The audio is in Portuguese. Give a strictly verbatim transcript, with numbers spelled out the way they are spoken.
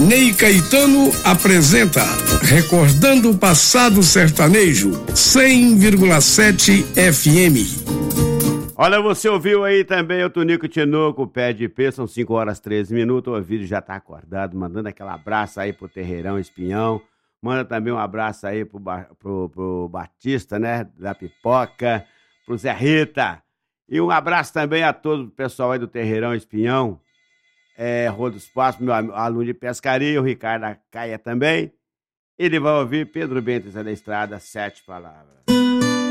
Ney Caetano apresenta Recordando o Passado Sertanejo, cem vírgula sete F M. Olha, você ouviu aí também o Tonico Tinoco, Pé de Pé, são cinco horas e treze minutos, o vídeo já tá acordado, mandando aquele abraço aí pro Terreirão Espinhão, manda também um abraço aí pro, pro, pro Batista, né, da Pipoca, pro Zé Rita, e um abraço também a todo o pessoal aí do Terreirão Espinhão, é, Rua dos Passos, meu aluno de pescaria, o Ricardo Caia também, ele vai ouvir Pedro Bento da Estrada, Sete Palavras.